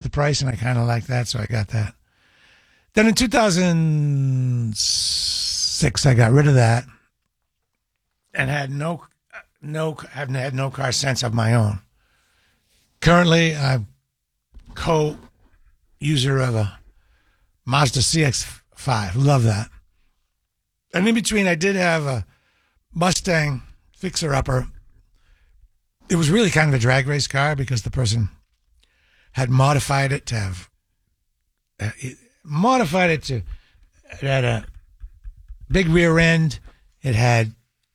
the price, and I kind of like that, so I got that. Then in 2006, I got rid of that and had no car since of my own. Currently, I'm co-user of a Mazda CX-5. Love that. And in between, I did have a Mustang fixer-upper. It was really kind of a drag race car because the person had modified it to have... it had a big rear end. It had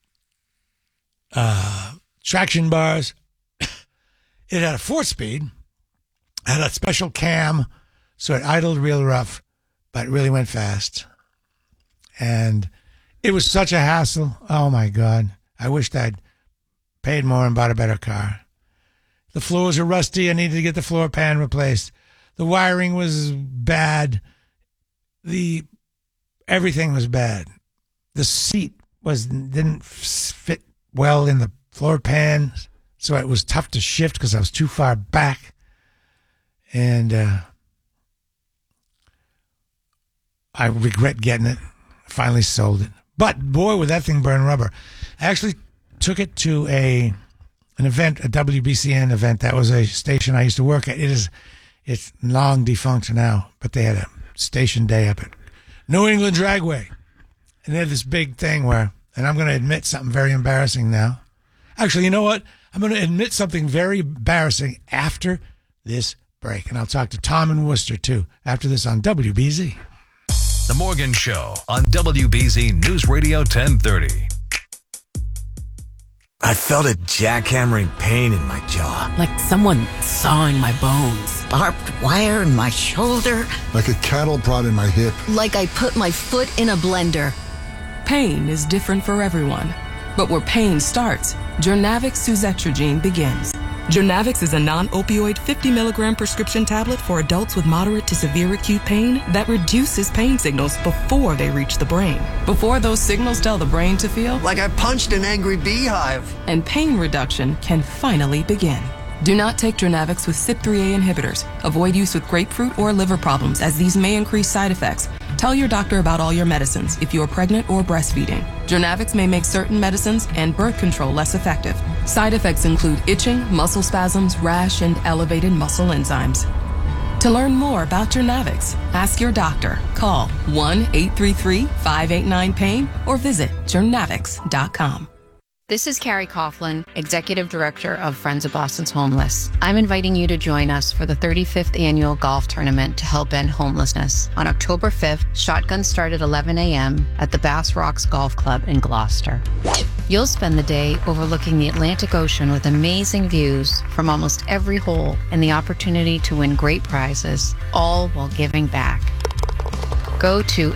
traction bars. It had a 4-speed. Had a special cam, so it idled real rough, but it really went fast. And it was such a hassle. Oh, my God. I wished I'd paid more and bought a better car. The floors were rusty. I needed to get the floor pan replaced. The wiring was bad. Everything was bad. The seat didn't fit well in the floor pan, so it was tough to shift because I was too far back. And I regret getting it. Finally sold it. But boy, would that thing burn rubber. I actually took it to an event, a WBCN event. That was a station I used to work at. It's long defunct now, but they had a station day up at New England Dragway. And they had this big thing where, and I'm going to admit something very embarrassing now. Actually, you know what? I'm going to admit something very embarrassing after this break. And I'll talk to Tom in Worcester, too, after this on WBZ. The Morgan Show on WBZ News Radio 1030. I felt a jackhammering pain in my jaw. Like someone sawing my bones. Barbed wire in my shoulder. Like a cattle prod in my hip. Like I put my foot in a blender. Pain is different for everyone. But where pain starts, Jurnavix suzetrigine begins. Jurnavix is a non-opioid 50 milligram prescription tablet for adults with moderate to severe acute pain that reduces pain signals before they reach the brain. Before those signals tell the brain to feel Like I punched an angry beehive. and pain reduction can finally begin. Do not take Jurnavix with CYP3A inhibitors. Avoid use with grapefruit or liver problems, as these may increase side effects. Tell your doctor about all your medicines if you are pregnant or breastfeeding. Jurnavix may make certain medicines and birth control less effective. Side effects include itching, muscle spasms, rash, and elevated muscle enzymes. To learn more about Jurnavix, ask your doctor. Call 1-833-589-PAIN or visit jurnavix.com. This is Carrie Coughlin, Executive Director of Friends of Boston's Homeless. I'm inviting you to join us for the 35th annual golf tournament to help end homelessness. On October 5th, shotguns start at 11 a.m. at the Bass Rocks Golf Club in Gloucester. You'll spend the day overlooking the Atlantic Ocean with amazing views from almost every hole and the opportunity to win great prizes, all while giving back. Go to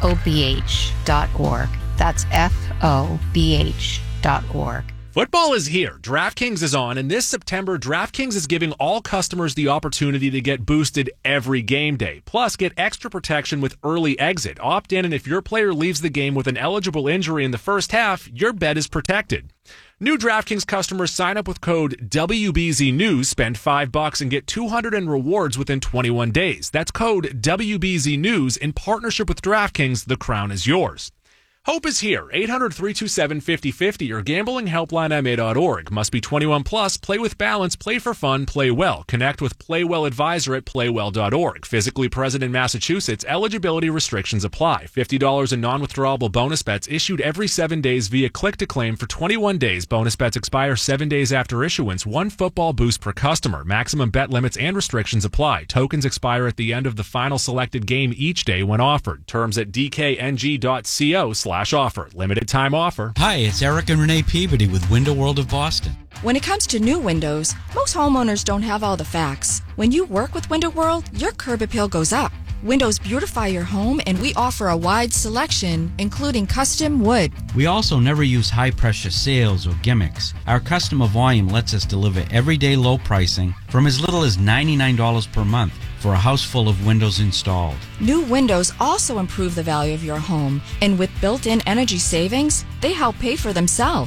FOBH.org. That's FOBH.org. Football is here. DraftKings is on, and this September, DraftKings is giving all customers the opportunity to get boosted every game day. Plus, get extra protection with early exit. Opt in, and if your player leaves the game with an eligible injury in the first half, your bet is protected. New DraftKings customers sign up with code WBZNews, spend $5 and get $200 in rewards within 21 days. That's code WBZNews in partnership with DraftKings. The crown is yours. Hope is here. 800-327-5050 or gamblinghelplinema.org. Must be 21 plus. Play with balance. Play for fun. Play well. Connect with Playwell Advisor at playwell.org. Physically present in Massachusetts. Eligibility restrictions apply. $50 in non-withdrawable bonus bets issued every 7 days via click-to-claim for 21 days. Bonus bets expire 7 days after issuance. One football boost per customer. Maximum bet limits and restrictions apply. Tokens expire at the end of the final selected game each day when offered. Terms at dkng.co/offer. Limited time offer. Hi, it's Eric and Renee Peabody with Window World of Boston. When it comes to new windows, most homeowners don't have all the facts. When you work with Window World, your curb appeal goes up. Windows beautify your home, and we offer a wide selection, including custom wood. We also never use high-pressure sales or gimmicks. Our customer volume lets us deliver everyday low pricing from as little as $99 per month for a house full of windows installed. New windows also improve the value of your home, and with built-in energy savings, they help pay for themselves.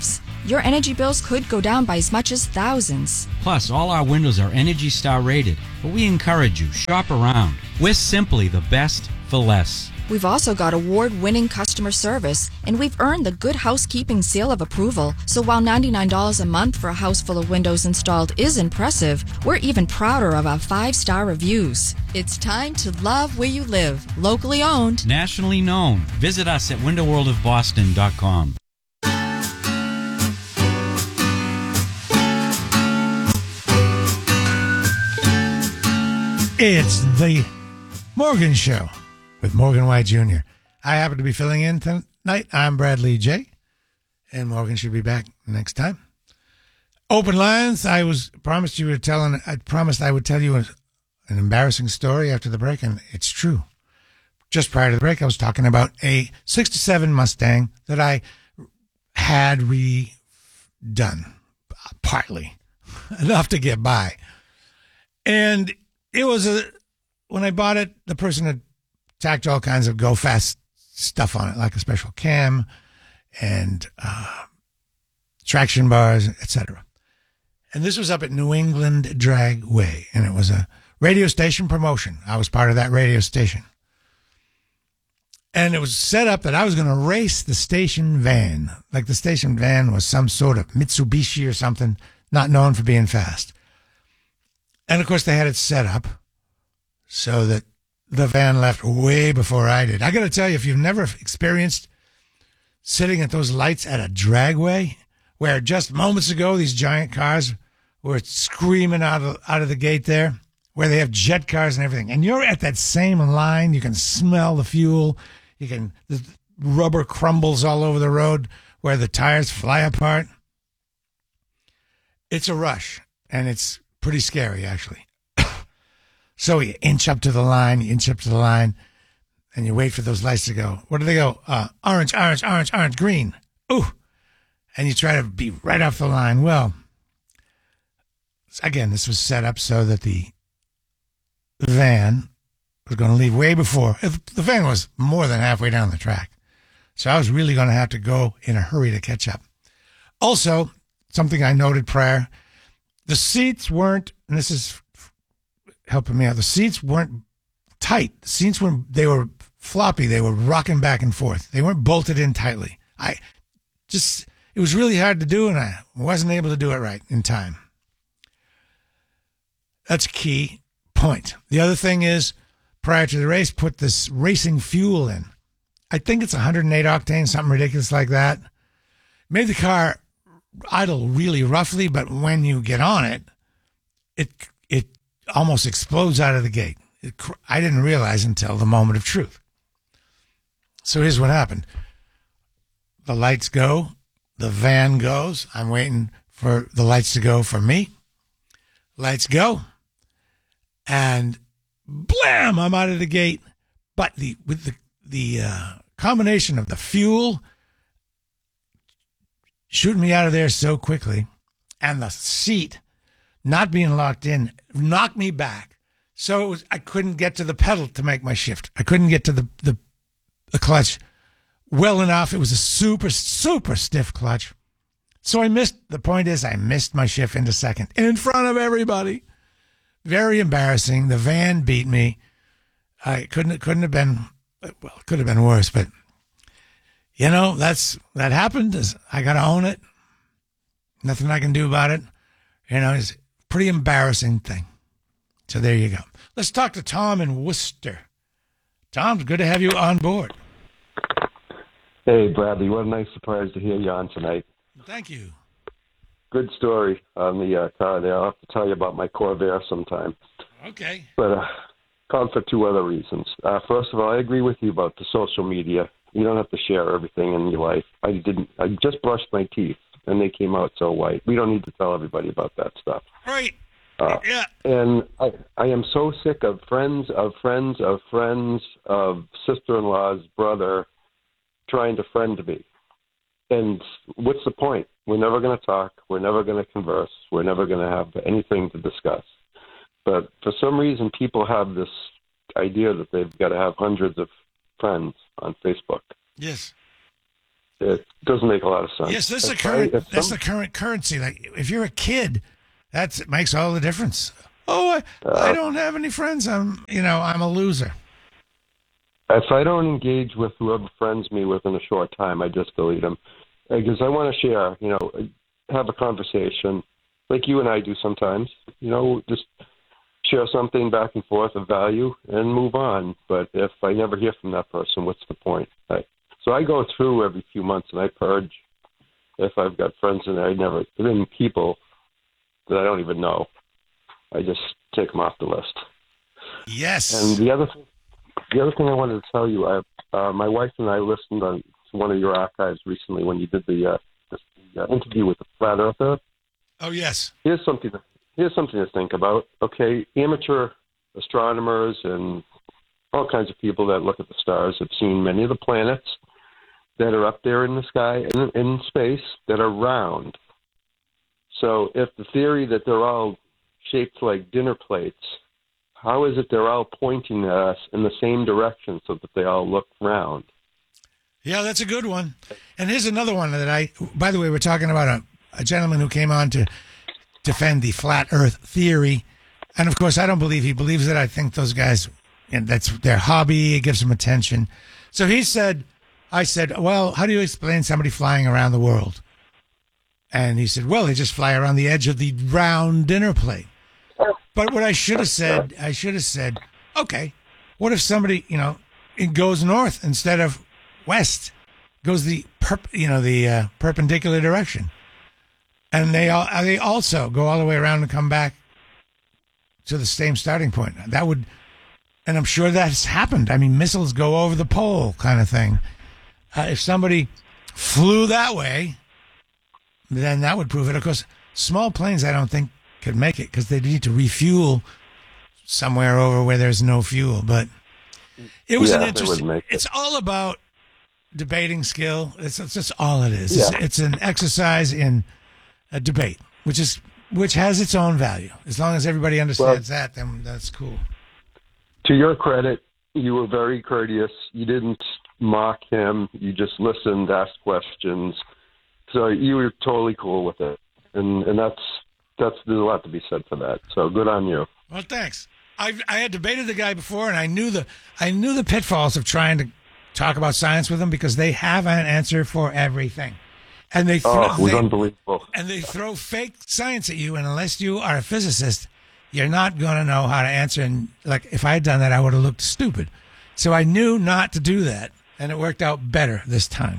your energy bills could go down by as much as thousands. Plus, all our windows are Energy Star rated, but we encourage you, shop around. We're simply the best for less. We've also got award-winning customer service, and we've earned the Good Housekeeping seal of approval. So while $99 a month for a house full of windows installed is impressive, we're even prouder of our 5-star reviews. It's time to love where you live. Locally owned. Nationally known. Visit us at windowworldofboston.com. It's the Morgan Show with Morgan White Jr. I happen to be filling in tonight. I'm Bradley J. And Morgan should be back next time. Open lines. I promised I would tell you an embarrassing story after the break, and it's true. Just prior to the break, I was talking about a 67 Mustang that I had redone, partly, enough to get by. And it was when I bought it, the person had tacked all kinds of go fast stuff on it, like a special cam and traction bars, etc. And this was up at New England Dragway, and it was a radio station promotion. I was part of that radio station. And it was set up that I was going to race the station van. Like the station van was some sort of Mitsubishi or something, not known for being fast. And of course, they had it set up so that the van left way before I did. I got to tell you, if you've never experienced sitting at those lights at a dragway, where just moments ago these giant cars were screaming out of the gate there, where they have jet cars and everything, and you're at that same line, you can smell the fuel, the rubber crumbles all over the road where the tires fly apart. It's a rush, and it's pretty scary, actually. So you inch up to the line, and you wait for those lights to go. What do they go? Orange, orange, orange, orange, green. Ooh. And you try to be right off the line. Well, again, this was set up so that the van was going to leave way before. The van was more than halfway down the track. So I was really going to have to go in a hurry to catch up. Also, something I noted prior, the seats weren't, and this is helping me out, the seats weren't tight. The seats they were floppy. They were rocking back and forth. They weren't bolted in tightly. It was really hard to do, and I wasn't able to do it right in time. That's a key point. The other thing is, prior to the race, put this racing fuel in. I think it's 108 octane, something ridiculous like that. Made the car idle really roughly, but when you get on it, it almost explodes out of the gate. I didn't realize until the moment of truth. So here's what happened. The lights go. The van goes. I'm waiting for the lights to go for me. Lights go. And blam, I'm out of the gate. But with the combination of the fuel shooting me out of there so quickly and the seat not being locked in knocked me back. So I couldn't get to the pedal to make my shift. I couldn't get to the clutch well enough. It was a super, super stiff clutch. So I missed my shift into second in front of everybody. Very embarrassing. The van beat me. I couldn't have been, well, it could have been worse, but that happened. I got to own it. Nothing I can do about it. It's a pretty embarrassing thing. So there you go. Let's talk to Tom in Worcester. Tom, good to have you on board. Hey, Bradley, what a nice surprise to hear you on tonight. Thank you. Good story on the car there. I'll have to tell you about my Corvair sometime. Okay. But called for two other reasons. First of all, I agree with you about the social media. You don't have to share everything in your life. I just brushed my teeth, and they came out so white. We don't need to tell everybody about that stuff. Right. Yeah. And I am so sick of friends of friends of friends of sister-in-law's brother trying to friend me. And what's the point? We're never going to talk. We're never going to converse. We're never going to have anything to discuss. But for some reason, people have this idea that they've got to have hundreds of friends on Facebook. Yes. it doesn't make a lot of sense. Yes, that's the current currency. Like if you're a kid, it makes all the difference. Oh, I don't have any friends. I'm a loser. If I don't engage with whoever friends me within a short time, I just delete them because I want to share. Have a conversation like you and I do sometimes. Just share something back and forth of value and move on. But if I never hear from that person, what's the point? So I go through every few months and I purge if I've got friends and people that I don't even know. I just take them off the list. Yes. And the other thing I wanted to tell you, my wife and I listened to one of your archives recently when you did the interview with the Flat Earther. Oh yes. Here's something to think about. Okay, amateur astronomers and all kinds of people that look at the stars have seen many of the planets that are up there in the sky and in space that are round. So if the theory that they're all shaped like dinner plates, how is it they're all pointing at us in the same direction so that they all look round? Yeah, that's a good one. And here's another one that by the way, we're talking about a gentleman who came on to defend the flat earth theory. And of course, I don't believe he believes it. I think those guys, that's their hobby. It gives them attention. So I said, well, how do you explain somebody flying around the world? And he said, well, they just fly around the edge of the round dinner plate. But what I should have said, okay, what if somebody, it goes north instead of west, goes the perpendicular direction, and they also go all the way around and come back to the same starting point. That would, and I'm sure that's happened. I mean, missiles go over the pole, kind of thing. If somebody flew that way, then that would prove it. Of course, small planes, I don't think could make it because they need to refuel somewhere over where there's no fuel. But it was an interesting. It's all about debating skill. It's just all it is. Yeah. It's an exercise in a debate, which has its own value. As long as everybody understands that, then that's cool. To your credit, you were very courteous. You didn't mock him. You just listened, asked questions. So you were totally cool with it, and that's there's a lot to be said for that. So good on you. Well, thanks. I had debated the guy before, and I knew the pitfalls of trying to talk about science with him because they have an answer for everything, and it was unbelievable. And they throw fake science at you, and unless you are a physicist, you're not going to know how to answer. And like if I had done that, I would have looked stupid. So I knew not to do that, and it worked out better this time.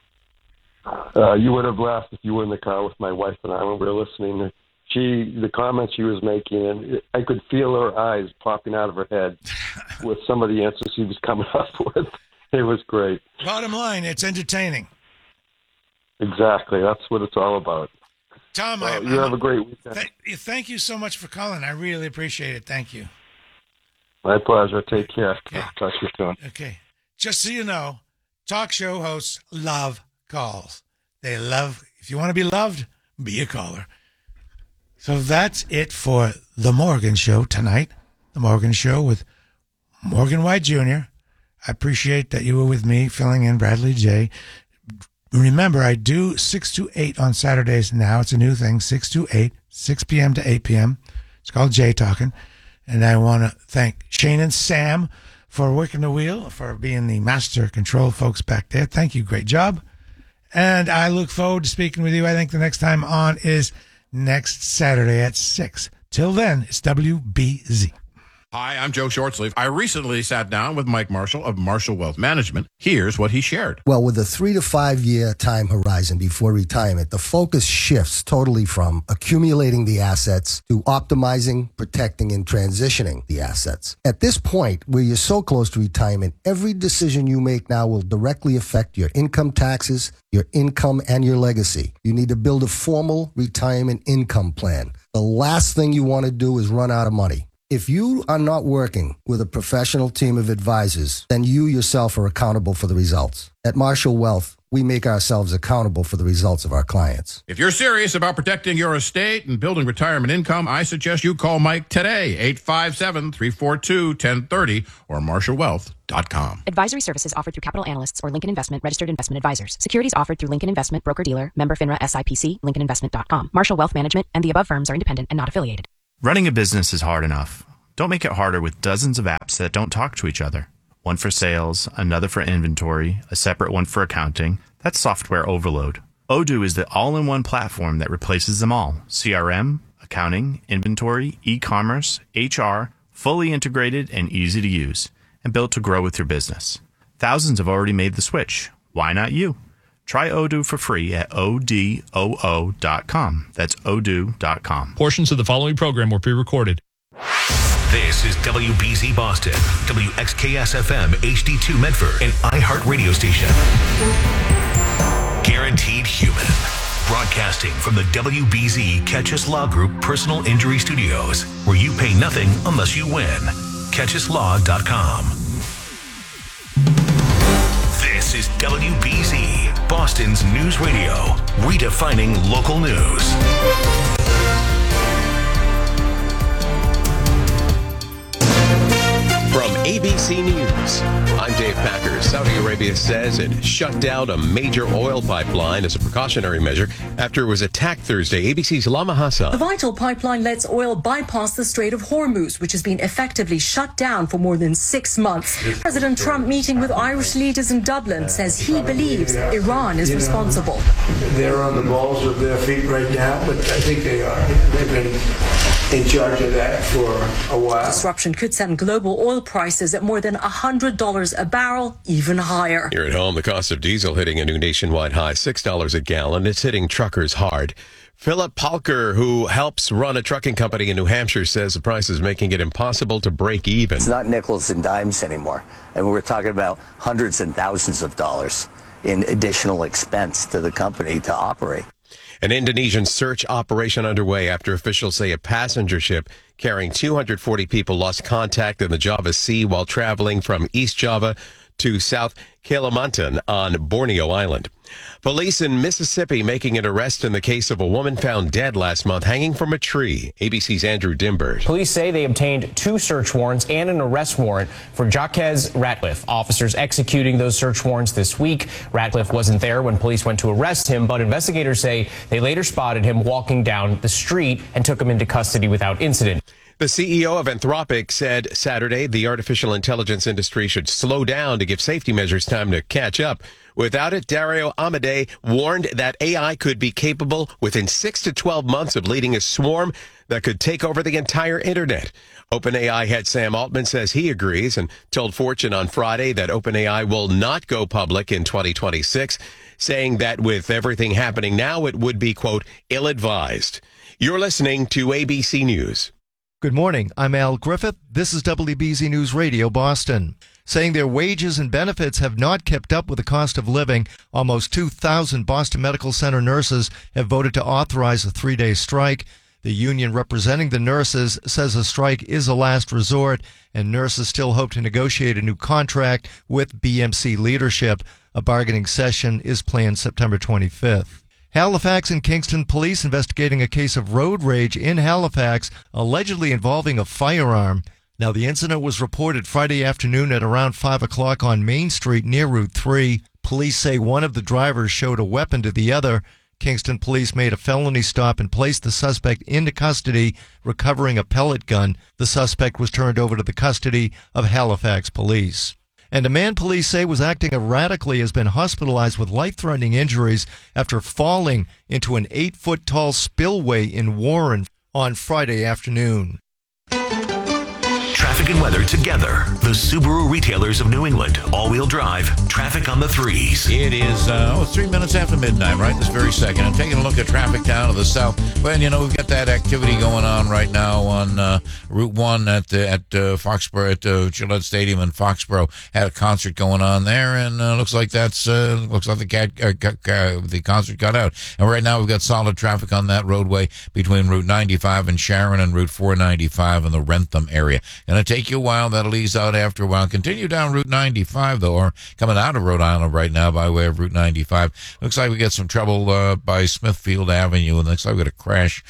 You would have laughed if you were in the car with my wife and I when we were listening. The comments she was making, and I could feel her eyes popping out of her head with some of the answers she was coming up with. It was great. Bottom line, it's entertaining. Exactly. That's what it's all about. Tom, you have a great weekend. Thank you so much for calling. I really appreciate it. Thank you. My pleasure. Take care. Okay. Talk to you soon. Okay. Just so you know, talk show hosts love calls. They love, if you want to be loved, be a caller. So that's it for The Morgan Show tonight. The Morgan Show with Morgan White Jr. I appreciate that you were with me, filling in Bradley J. Remember, I do 6 to 8 on Saturdays now. It's a new thing, 6 to 8, 6 p.m. to 8 p.m. It's called Jay Talking. And I want to thank Shane and Sam for working the wheel, for being the master control folks back there. Thank you. Great job. And I look forward to speaking with you. I think the next time on is next Saturday at 6. Till then, it's WBZ. Hi, I'm Joe Shortsleeve. I recently sat down with Mike Marshall of Marshall Wealth Management. Here's what he shared. Well, with a 3 to 5 year time horizon before retirement, the focus shifts totally from accumulating the assets to optimizing, protecting, and transitioning the assets. At this point, where you're so close to retirement, every decision you make now will directly affect your income taxes, your income, and your legacy. You need to build a formal retirement income plan. The last thing you want to do is run out of money. If you are not working with a professional team of advisors, then you yourself are accountable for the results. At Marshall Wealth, we make ourselves accountable for the results of our clients. If you're serious about protecting your estate and building retirement income, I suggest you call Mike today, 857-342-1030 or MarshallWealth.com. Advisory services offered through Capital Analysts or Lincoln Investment Registered Investment Advisors. Securities offered through Lincoln Investment Broker-Dealer, member FINRA SIPC, LincolnInvestment.com. Marshall Wealth Management and the above firms are independent and not affiliated. Running a business is hard enough. Don't make it harder with dozens of apps that don't talk to each other. One for sales, another for inventory, a separate one for accounting. That's software overload. Odoo is the all-in-one platform that replaces them all. CRM, accounting, inventory, e-commerce, HR, fully integrated and easy to use, and built to grow with your business. Thousands have already made the switch. Why not you? Try Odoo for free at odoo.com. That's odoo.com. Portions of the following program were pre-recorded. This is WBZ Boston, WXKS-FM HD2 Medford, and iHeart Radio Station. Guaranteed Human. Broadcasting from the WBZ Catchus Law Group Personal Injury Studios, where you pay nothing unless you win. CatchusLaw.com. This is WBZ, Boston's news radio, redefining local news. From ABC News, I'm Dave Packer. Saudi Arabia says it shut down a major oil pipeline as a precautionary measure after it was attacked Thursday. ABC's Lama Hassan. The vital pipeline lets oil bypass the Strait of Hormuz, which has been effectively shut down for more than 6 months. President Trump, meeting with Irish leaders in Dublin, says he believes Iran is responsible. They're on the balls of their feet right now, but I think they are. They've been in charge of that for a while. Disruption could send global oil prices at more than $100 a barrel, even higher. Here at home, the cost of diesel hitting a new nationwide high, $6 a gallon. It's hitting truckers hard. Philip Palker, who helps run a trucking company in New Hampshire, says the price is making it impossible to break even. It's not nickels and dimes anymore. And we're talking about hundreds and thousands of dollars in additional expense to the company to operate. An Indonesian search operation underway after officials say a passenger ship carrying 240 people lost contact in the Java Sea while traveling from East Java to South Kalimantan on Borneo Island. Police in Mississippi making an arrest in the case of a woman found dead last month hanging from a tree. ABC's Andrew Dimbert. Police say they obtained 2 search warrants and an arrest warrant for Jaquez Ratcliffe. Officers executing those search warrants this week. Ratcliffe wasn't there when police went to arrest him, but investigators say they later spotted him walking down the street and took him into custody without incident. The CEO of Anthropic said Saturday the artificial intelligence industry should slow down to give safety measures time to catch up. Without it, Dario Amodei warned that AI could be capable within 6 to 12 months of leading a swarm that could take over the entire internet. OpenAI head Sam Altman says he agrees and told Fortune on Friday that OpenAI will not go public in 2026, saying that with everything happening now, it would be, quote, ill-advised. You're listening to ABC News. Good morning. I'm Al Griffith. This is WBZ News Radio, Boston. Saying their wages and benefits have not kept up with the cost of living, almost 2,000 Boston Medical Center nurses have voted to authorize a 3-day strike. The union representing the nurses says a strike is a last resort, and nurses still hope to negotiate a new contract with BMC leadership. A bargaining session is planned September 25th. Halifax and Kingston police investigating a case of road rage in Halifax, allegedly involving a firearm. Now, the incident was reported Friday afternoon at around 5 o'clock on Main Street near Route 3. Police say one of the drivers showed a weapon to the other. Kingston police made a felony stop and placed the suspect into custody, recovering a pellet gun. The suspect was turned over to the custody of Halifax police. And a man police say was acting erratically has been hospitalized with life-threatening injuries after falling into an 8-foot-tall spillway in Warren on Friday afternoon. Traffic and weather together. The Subaru retailers of New England. All-wheel drive. Traffic on the 3s. It is 3 minutes after midnight, right this very second. I'm taking a look at traffic down to the south. Well, you know, we've got that activity going on right now on Route 1 at Foxborough, at Gillette Stadium in Foxborough. Had a concert going on there, and looks like the concert got out. And right now we've got solid traffic on that roadway between Route 95 and Sharon and Route 495 in the Rentham area. Going to take you a while. That'll ease out after a while. Continue down Route 95, though, or coming out of Rhode Island right now by way of Route 95. Looks like we get some trouble by Smithfield Avenue, and looks like we got a crash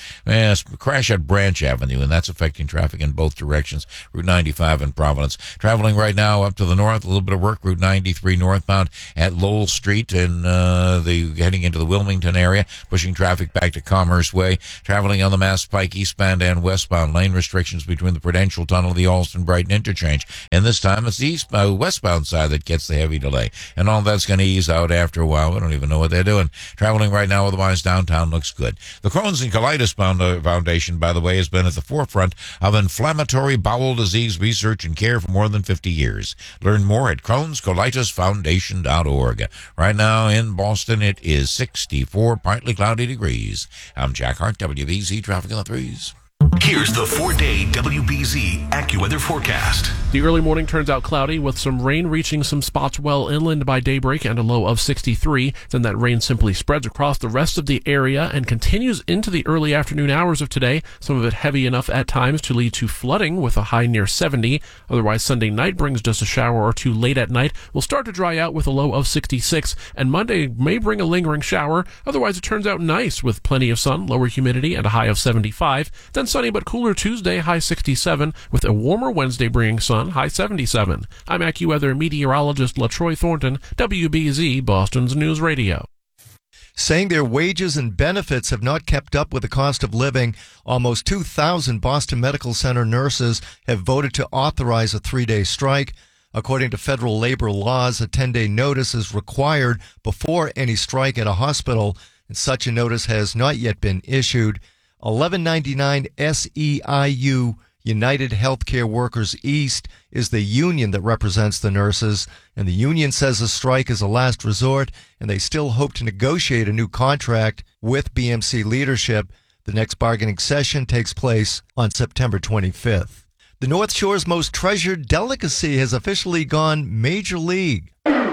at Branch Avenue, and that's affecting traffic in both directions, Route 95 and Providence. Traveling right now up to the north, a little bit of work, Route 93 northbound at Lowell Street, and heading into the Wilmington area, pushing traffic back to Commerce Way. Traveling on the Mass Pike eastbound and westbound, lane restrictions between the Prudential Tunnel and the Alston-Brighton interchange. And this time it's the westbound side that gets the heavy delay. And all that's going to ease out after a while. We don't even know what they're doing. Traveling right now, otherwise downtown looks good. The Crohn's and Colitis Foundation, by the way, has been at the forefront of inflammatory bowel disease research and care for more than 50 years. Learn more at Crohn'sColitisFoundation.org. Right now in Boston, it is 64, partly cloudy degrees. I'm Jack Hart, WBZ Traffic on the Threes. Here's the 4-day WBZ AccuWeather forecast. The early morning turns out cloudy with some rain reaching some spots well inland by daybreak and a low of 63. Then that rain simply spreads across the rest of the area and continues into the early afternoon hours of today, some of it heavy enough at times to lead to flooding with a high near 70. Otherwise, Sunday night brings just a shower or two late at night. We'll start to dry out with a low of 66, and Monday may bring a lingering shower. Otherwise, it turns out nice with plenty of sun, lower humidity, and a high of 75. Then sunny but cooler Tuesday, high 67, with a warmer Wednesday bringing sun, high 77. I'm AccuWeather meteorologist LaTroy Thornton, WBZ, Boston's News Radio. Saying their wages and benefits have not kept up with the cost of living, almost 2,000 Boston Medical Center nurses have voted to authorize a 3-day strike. According to federal labor laws, a 10-day notice is required before any strike at a hospital, and such a notice has not yet been issued. 1199 SEIU, United Healthcare Workers East, is the union that represents the nurses, and the union says a strike is a last resort, and they still hope to negotiate a new contract with BMC leadership. The next bargaining session takes place on September 25th. The North Shore's most treasured delicacy has officially gone Major League.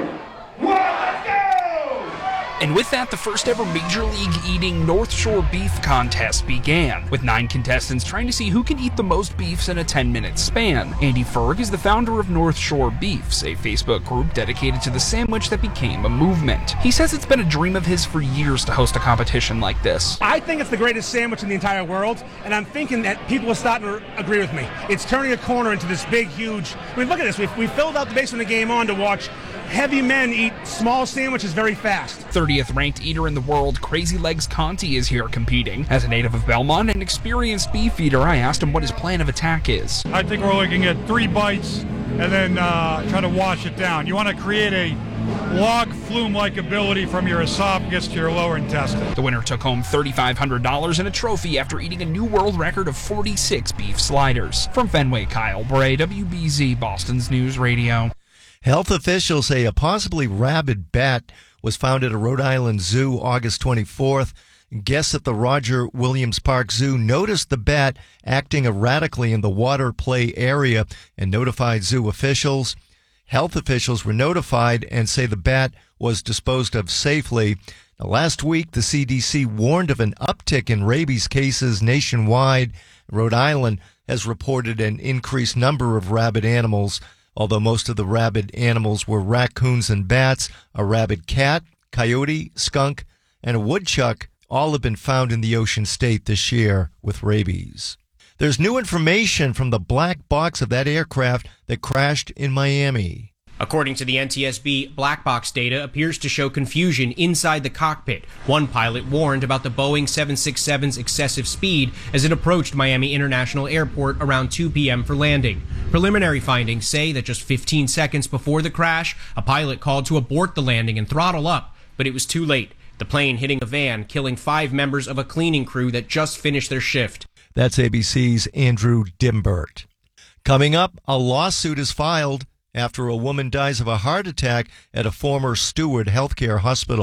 And with that, the first ever Major League Eating North Shore Beef Contest began, with 9 contestants trying to see who can eat the most beefs in a 10-minute span. Andy Ferg is the founder of North Shore Beefs, a Facebook group dedicated to the sandwich that became a movement. He says it's been a dream of his for years to host a competition like this. I think it's the greatest sandwich in the entire world, and I'm thinking that people are starting to agree with me. It's turning a corner into this big, huge... I mean, look at this. We filled out the basement of the game on to watch heavy men eat small sandwiches very fast. 30th ranked eater in the world, Crazy Legs Conti, is here competing. As a native of Belmont and experienced beef eater, I asked him what his plan of attack is. I think we're looking at 3 bites and then try to wash it down. You want to create a log flume-like ability from your esophagus to your lower intestine. The winner took home $3,500 and a trophy after eating a new world record of 46 beef sliders. From Fenway, Kyle Bray, WBZ, Boston's News Radio. Health officials say a possibly rabid bat was found at a Rhode Island zoo August 24th. Guests at the Roger Williams Park Zoo noticed the bat acting erratically in the water play area and notified zoo officials. Health officials were notified and say the bat was disposed of safely. Now, last week, the CDC warned of an uptick in rabies cases nationwide. Rhode Island has reported an increased number of rabid animals. Although most of the rabid animals were raccoons and bats, a rabid cat, coyote, skunk, and a woodchuck all have been found in the Ocean State this year with rabies. There's new information from the black box of that aircraft that crashed in Miami. According to the NTSB, black box data appears to show confusion inside the cockpit. One pilot warned about the Boeing 767's excessive speed as it approached Miami International Airport around 2 p.m. for landing. Preliminary findings say that just 15 seconds before the crash, a pilot called to abort the landing and throttle up, but it was too late. The plane hitting a van, killing 5 members of a cleaning crew that just finished their shift. That's ABC's Andrew Dimbert. Coming up, a lawsuit is filed after a woman dies of a heart attack at a former Steward Healthcare hospital.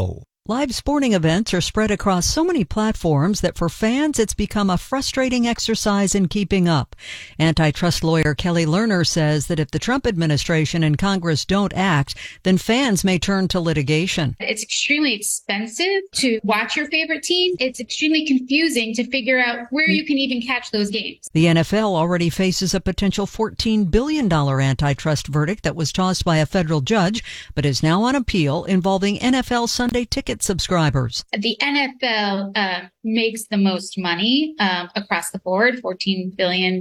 Live sporting events are spread across so many platforms that for fans it's become a frustrating exercise in keeping up. Antitrust lawyer Kelly Lerner says that if the Trump administration and Congress don't act, then fans may turn to litigation. It's extremely expensive to watch your favorite team. It's extremely confusing to figure out where you can even catch those games. The NFL already faces a potential $14 billion antitrust verdict that was tossed by a federal judge, but is now on appeal involving NFL Sunday ticket subscribers. The NFL makes the most money across the board, $14 billion.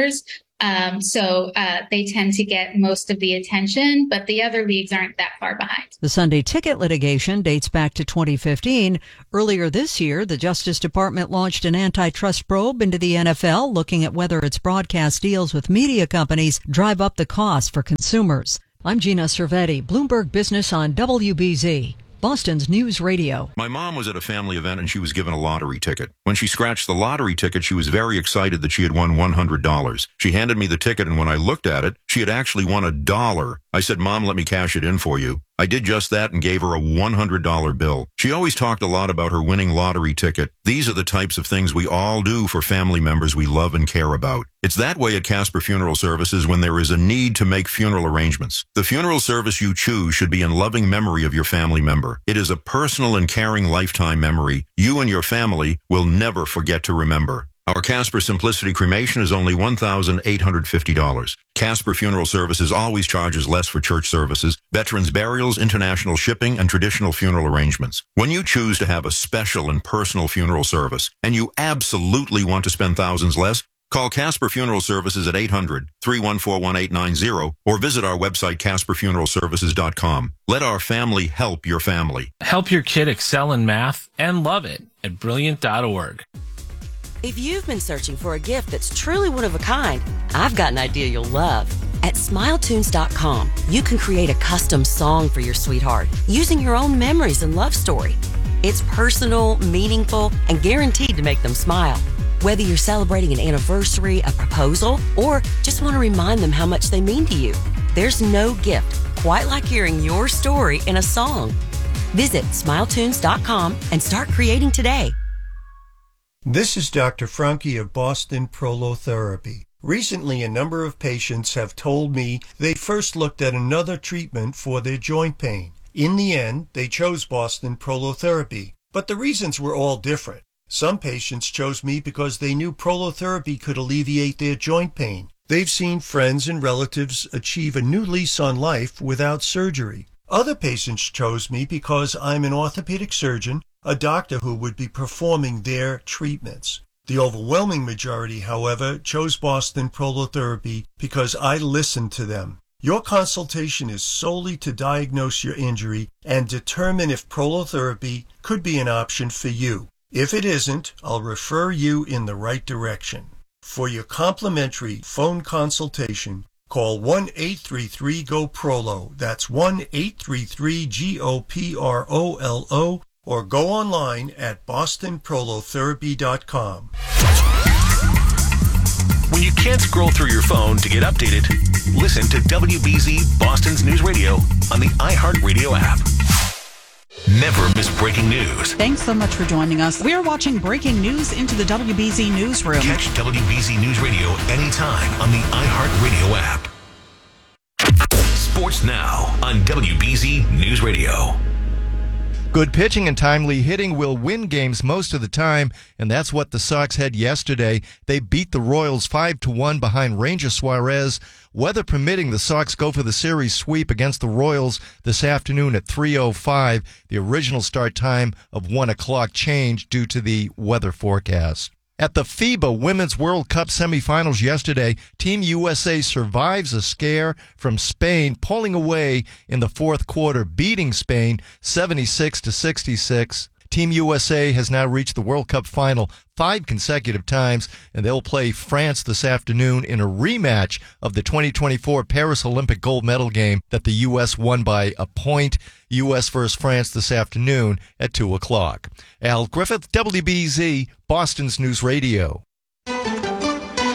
So they tend to get most of the attention, but the other leagues aren't that far behind. The Sunday ticket litigation dates back to 2015. Earlier this year, the Justice Department launched an antitrust probe into the NFL, looking at whether its broadcast deals with media companies drive up the cost for consumers. I'm Gina Cervetti, Bloomberg Business on WBZ. Boston's News Radio. My mom was at a family event and she was given a lottery ticket. When she scratched the lottery ticket, she was very excited that she had won $100. She handed me the ticket, and when I looked at it, she had actually won $1. I said, "Mom, let me cash it in for you." I did just that and gave her a $100 bill. She always talked a lot about her winning lottery ticket. These are the types of things we all do for family members we love and care about. It's that way at Casper Funeral Services when there is a need to make funeral arrangements. The funeral service you choose should be in loving memory of your family member. It is a personal and caring lifetime memory you and your family will never forget to remember. Our Casper Simplicity Cremation is only $1,850. Casper Funeral Services always charges less for church services, veterans burials, international shipping, and traditional funeral arrangements. When you choose to have a special and personal funeral service, and you absolutely want to spend thousands less, call Casper Funeral Services at 800-314-1890 or visit our website, CasperFuneralServices.com. Let our family help your family. Help your kid excel in math and love it at Brilliant.org. If you've been searching for a gift that's truly one of a kind, I've got an idea you'll love. At SmileTunes.com, you can create a custom song for your sweetheart using your own memories and love story. It's personal, meaningful, and guaranteed to make them smile. Whether you're celebrating an anniversary, a proposal, or just want to remind them how much they mean to you, there's no gift quite like hearing your story in a song. Visit SmileTunes.com and start creating today. This is Dr. Franke of Boston Prolotherapy. Recently, a number of patients have told me they first looked at another treatment for their joint pain. In the end, they chose Boston Prolotherapy, but the reasons were all different. Some patients chose me because they knew prolotherapy could alleviate their joint pain. They've seen friends and relatives achieve a new lease on life without surgery. Other patients chose me because I'm an orthopedic surgeon, a doctor who would be performing their treatments. The overwhelming majority, however, chose Boston Prolotherapy because I listened to them. Your consultation is solely to diagnose your injury and determine if prolotherapy could be an option for you. If it isn't, I'll refer you in the right direction. For your complimentary phone consultation, call 1-833-GO-PROLO. That's 1-833-GOPROLO. Or go online at bostonprolotherapy.com. When you can't scroll through your phone to get updated, listen to WBZ Boston's News Radio on the iHeartRadio app. Never miss breaking news. Thanks so much for joining us. We are watching breaking news into the WBZ Newsroom. Catch WBZ News Radio anytime on the iHeartRadio app. Sports Now on WBZ News Radio. Good pitching and timely hitting will win games most of the time, and that's what the Sox had yesterday. They beat the Royals 5-1 behind Ranger Suarez. Weather permitting, the Sox go for the series sweep against the Royals this afternoon at 3:05. The original start time of 1 o'clock changed due to the weather forecast. At the FIBA Women's World Cup semifinals yesterday, Team USA survives a scare from Spain, pulling away in the fourth quarter, beating Spain 76-66. Team USA has now reached the World Cup final 5 consecutive times, and they'll play France this afternoon in a rematch of the 2024 Paris Olympic gold medal game that the U.S. won by a point. U.S. versus France this afternoon at 2 o'clock. Al Griffith, WBZ, Boston's News Radio. Traffic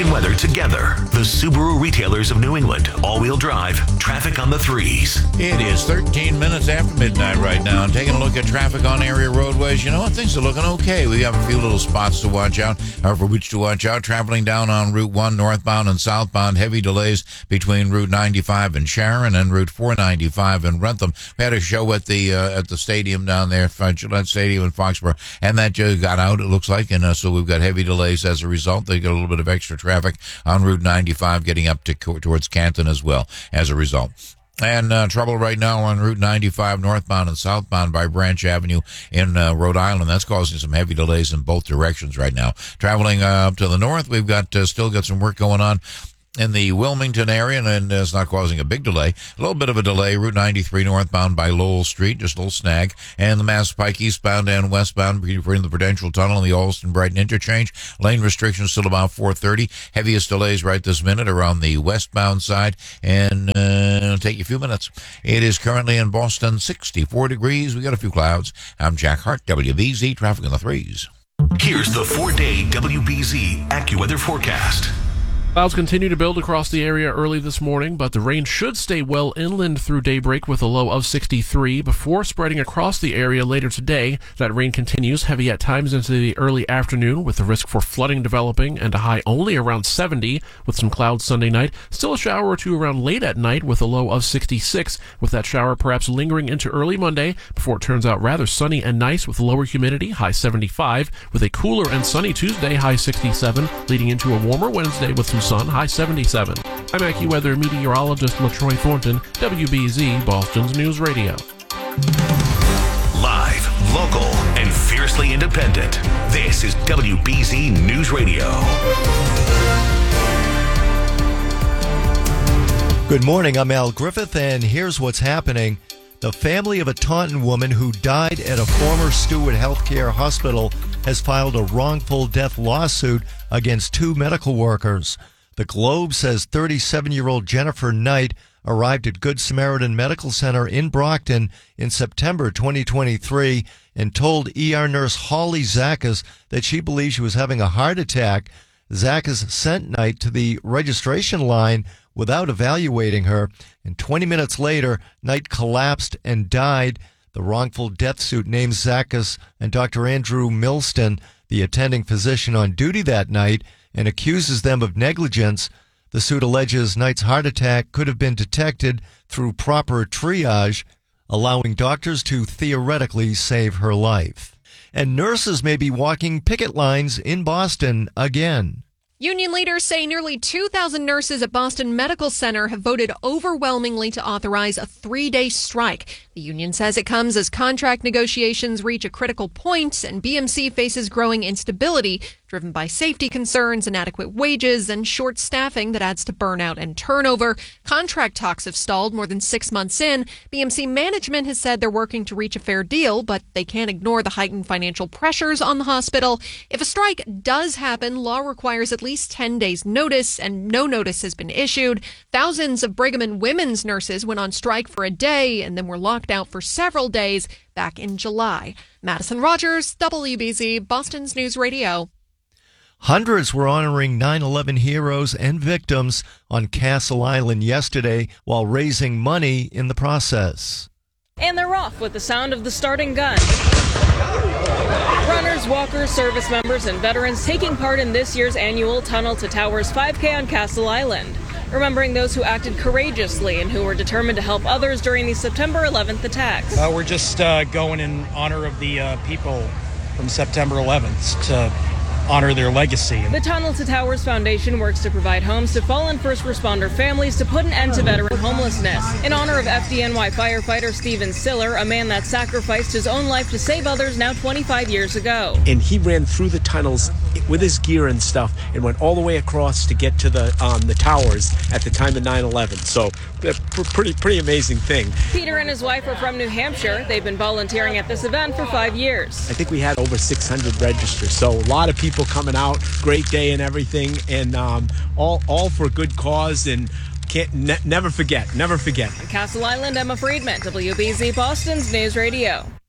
and weather together. The Subaru retailers of New England. All-wheel drive. Traffic on the 3s. It is 13 minutes after midnight right now. And taking a look at traffic on area roadways, you know what? Things are looking okay. We have a few little spots to watch out, or for which to watch out. Traveling down on Route 1 northbound and southbound. Heavy delays between Route 95 and Sharon and Route 495 in Rentham. We had a show at the stadium down there, Gillette Stadium in Foxborough, and that just got out, it looks like. And so we've got heavy delays as a result. They got a little bit of extra traffic on Route 95 getting up to towards Canton as well as a result. And trouble right now on Route 95 northbound and southbound by Branch Avenue in Rhode Island. That's causing some heavy delays in both directions right now. Traveling up to the north, we've got still got some work going on in the Wilmington area, and it's not causing a big delay. A little bit of a delay, Route 93 northbound by Lowell Street, just a little snag. And the Mass Pike eastbound and westbound between the Prudential Tunnel and the Alston-Brighton interchange. Lane restrictions still about 4:30. Heaviest delays right this minute around the westbound side, and it'll take you a few minutes. It is currently in Boston 64 degrees. We got a few clouds. I'm Jack Hart, WBZ, traffic on the 3s. Here's the 4-day WBZ AccuWeather forecast. Clouds continue to build across the area early this morning, but the rain should stay well inland through daybreak with a low of 63 before spreading across the area later today. That rain continues heavy at times into the early afternoon with the risk for flooding developing and a high only around 70 with some clouds Sunday night. Still a shower or two around late at night with a low of 66 with that shower perhaps lingering into early Monday before it turns out rather sunny and nice with lower humidity, high 75 with a cooler and sunny Tuesday, high 67 leading into a warmer Wednesday with some sun, high 77. I'm AccuWeather meteorologist LaTroy Thornton, WBZ, Boston's News Radio. Live, local, and fiercely independent. This is WBZ News Radio. Good morning, I'm Al Griffith, and here's what's happening. The family of a Taunton woman who died at a former Stewart Healthcare hospital has filed a wrongful death lawsuit against two medical workers. The Globe says 37-year-old Jennifer Knight arrived at Good Samaritan Medical Center in Brockton in September 2023 and told ER nurse Holly Zakas that she believed she was having a heart attack. Zakas sent Knight to the registration line without evaluating her, and 20 minutes later, Knight collapsed and died. The wrongful death suit names Zakas and Dr. Andrew Milston, the attending physician on duty that night, and accuses them of negligence. The suit alleges Knight's heart attack could have been detected through proper triage, allowing doctors to theoretically save her life. And nurses may be walking picket lines in Boston again. Union leaders say nearly 2,000 nurses at Boston Medical Center have voted overwhelmingly to authorize a 3-day strike. The union says it comes as contract negotiations reach a critical point and BMC faces growing instability driven by safety concerns, inadequate wages, and short staffing that adds to burnout and turnover. Contract talks have stalled more than 6 months in. BMC management has said they're working to reach a fair deal, but they can't ignore the heightened financial pressures on the hospital. If a strike does happen, law requires at least 10 days notice, and no notice has been issued. Thousands of Brigham and Women's nurses went on strike for a day and then were locked out for several days back in July. Madison Rogers, WBZ, Boston's News Radio. Hundreds were honoring 9/11 heroes and victims on Castle Island yesterday while raising money in the process. And they're off with the sound of the starting gun. Runners, walkers, service members, and veterans taking part in this year's annual Tunnel to Towers 5K on Castle Island, remembering those who acted courageously and who were determined to help others during the September 11th attacks. We're just going in honor of the people from September 11th to honor their legacy. The Tunnel to Towers Foundation works to provide homes to fallen first responder families to put an end to veteran homelessness. In honor of FDNY firefighter Steven Siller, a man that sacrificed his own life to save others now 25 years ago. And he ran through the tunnels with his gear and stuff and went all the way across to get to the towers at the time of 9/11. So pretty amazing thing. Peter and his wife are from New Hampshire. They've been volunteering at this event for 5 years. I think we had over 600 registers, so a lot of people coming out, great day and everything, and all for a good cause, and never forget. On Castle Island, Emma Friedman, WBZ Boston's News Radio.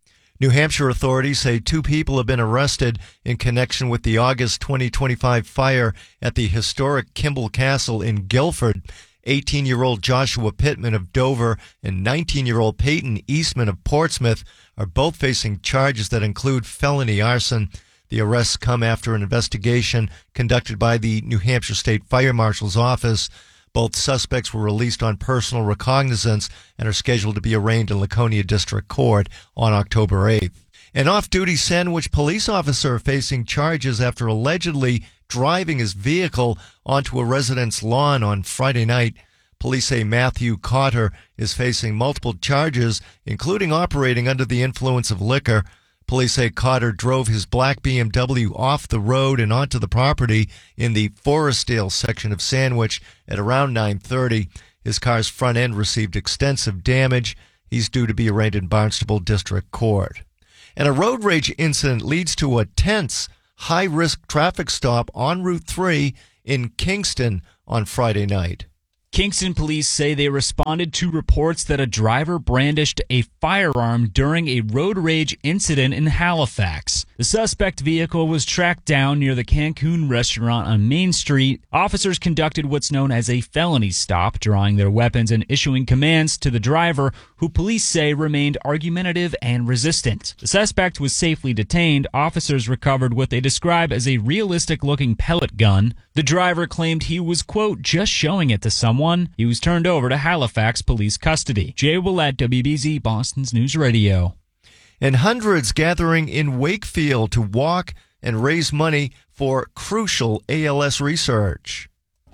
New Hampshire authorities say 2 people have been arrested in connection with the August 2025 fire at the historic Kimball Castle in Guilford. 18-year-old Joshua Pittman of Dover and 19-year-old Peyton Eastman of Portsmouth are both facing charges that include felony arson. The arrests come after an investigation conducted by the New Hampshire State Fire Marshal's office. Both suspects were released on personal recognizance and are scheduled to be arraigned in Laconia District Court on October 8th. An off-duty Sandwich police officer facing charges after allegedly driving his vehicle onto a resident's lawn on Friday night. Police say Matthew Cotter is facing multiple charges, including operating under the influence of liquor. Police say Cotter drove his black BMW off the road and onto the property in the Forestdale section of Sandwich at around 9:30. His car's front end received extensive damage. He's due to be arraigned in Barnstable District Court. And a road rage incident leads to a tense, high-risk traffic stop on Route 3 in Kingston on Friday night. Kingston police say they responded to reports that a driver brandished a firearm during a road rage incident in Halifax. The suspect vehicle was tracked down near the Cancun restaurant on Main Street. Officers conducted what's known as a felony stop, drawing their weapons and issuing commands to the driver, who police say remained argumentative and resistant. The suspect was safely detained. Officers recovered what they describe as a realistic-looking pellet gun. The driver claimed he was, quote, just showing it to someone. He was turned over to Halifax police custody. Jay Willett, WBZ, Boston's News Radio. And hundreds gathering in Wakefield to walk and raise money for crucial ALS research.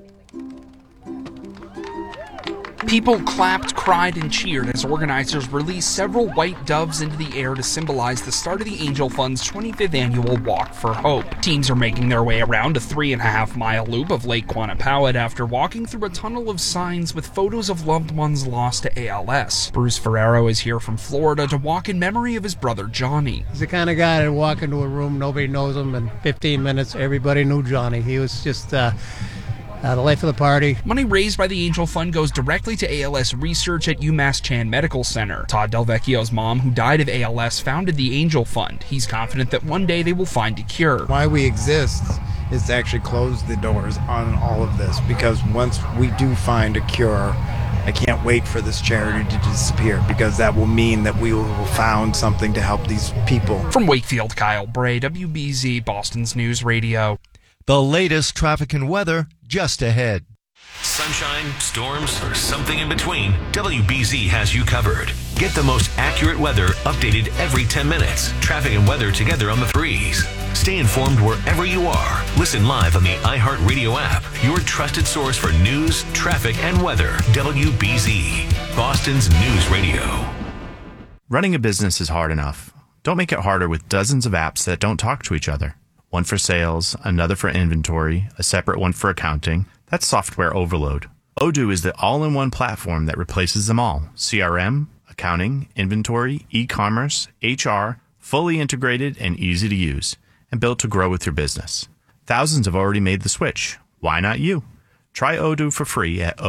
People clapped, cried, and cheered as organizers released several white doves into the air to symbolize the start of the Angel Fund's 25th annual Walk for Hope. Teams are making their way around a 3.5-mile loop of Lake Quannapawet after walking through a tunnel of signs with photos of loved ones lost to ALS. Bruce Ferrero is here from Florida to walk in memory of his brother Johnny. He's the kind of guy that walk into a room, nobody knows him, in 15 minutes everybody knew Johnny. He was just the life of the party. Money raised by the Angel Fund goes directly to ALS research at UMass Chan Medical Center. Todd Delvecchio's mom, who died of ALS, founded the Angel Fund. He's confident that one day they will find a cure. Why we exist is to actually close the doors on all of this, because once we do find a cure, I can't wait for this charity to disappear, because that will mean that we will have found something to help these people. From Wakefield, Kyle Bray, WBZ, Boston's News Radio. The latest traffic and weather just ahead. Sunshine, storms, or something in between, WBZ has you covered. Get the most accurate weather updated every 10 minutes. Traffic and weather together on the threes. Stay informed wherever you are. Listen live on the iHeartRadio app, your trusted source for news, traffic, and weather. WBZ, Boston's News Radio. Running a business is hard enough. Don't make it harder with dozens of apps that don't talk to each other. One for sales, another for inventory, a separate one for accounting. That's software overload. Odoo is the all-in-one platform that replaces them all. CRM, accounting, inventory, e-commerce, HR, fully integrated and easy to use, and built to grow with your business. Thousands have already made the switch. Why not you? Try Odoo for free at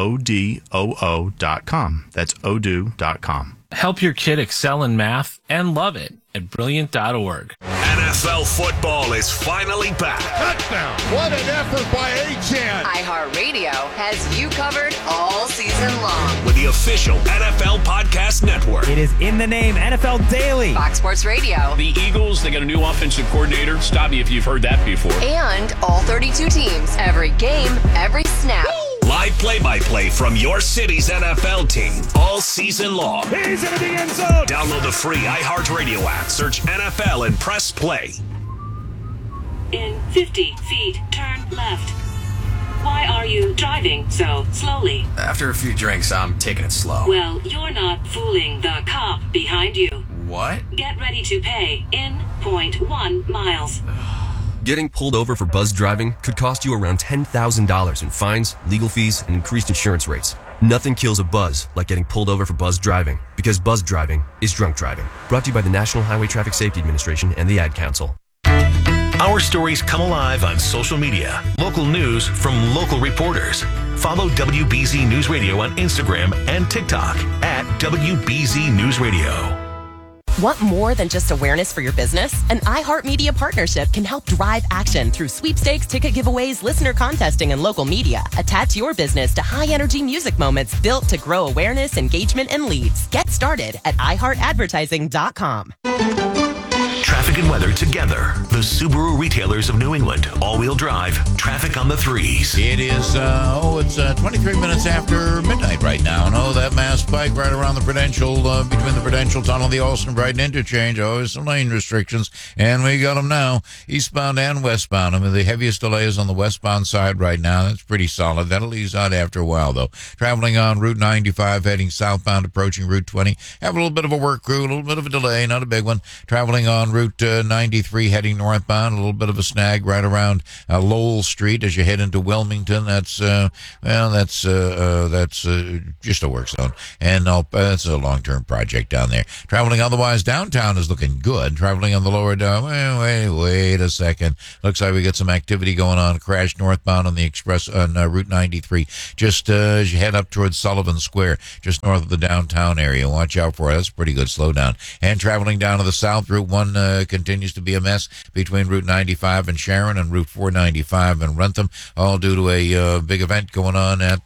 odoo.com. That's odoo.com. Help your kid excel in math and love it at Brilliant.org. NFL football is finally back. Touchdown. What an effort by Achane. iHeartRadio has you covered all season long. With the official NFL Podcast Network. It is in the name, NFL Daily. Fox Sports Radio. The Eagles, they got a new offensive coordinator. Stop me if you've heard that before. And all 32 teams. Every game, every snap. Live play-by-play from your city's NFL team all season long. He's into the end zone. Download the free iHeartRadio app. Search NFL and press play. In 50 feet, turn left. Why are you driving so slowly? After a few drinks, I'm taking it slow. Well, you're not fooling the cop behind you. What? Get ready to pay in 0.1 miles. Getting pulled over for buzz driving could cost you around $10,000 in fines, legal fees, and increased insurance rates. Nothing kills a buzz like getting pulled over for buzz driving, because buzz driving is drunk driving. Brought to you by the National Highway Traffic Safety Administration and the Ad Council. Our stories come alive on social media. Local news from local reporters. Follow WBZ News Radio on Instagram and TikTok at WBZ News Radio. Want more than just awareness for your business? An iHeartMedia partnership can help drive action through sweepstakes, ticket giveaways, listener contesting, and local media. Attach your business to high-energy music moments built to grow awareness, engagement, and leads. Get started at iHeartAdvertising.com. Traffic and weather together. The Subaru retailers of New England. All-wheel drive. Traffic on the 3s. It is, it's 23 minutes after midnight right now. And that mass spike right around the Prudential, between the Prudential Tunnel and the Austin Brighton interchange. Always some lane restrictions. And we got them now, eastbound and westbound. I mean, the heaviest delay is on the westbound side right now. That's pretty solid. That'll ease out after a while, though. Traveling on Route 95, heading southbound, approaching Route 20. Have a little bit of a work crew, a little bit of a delay, not a big one. Traveling on Route 93 heading northbound, a little bit of a snag right around Lowell Street as you head into Wilmington. That's just a work zone, and that's a long-term project down there. Traveling otherwise, downtown is looking good. Traveling on the lower down, wait a second. Looks like we got some activity going on. Crash northbound on the express on Route 93, just as you head up towards Sullivan Square, just north of the downtown area. Watch out for it. That's a pretty good slowdown. And traveling down to the south, Route 1 continues to be a mess between Route 95 and Sharon and Route 495 and Rentham, all due to a big event going on at